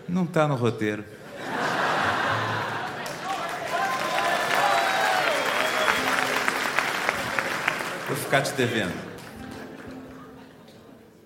Não tá no roteiro. Vou ficar te devendo.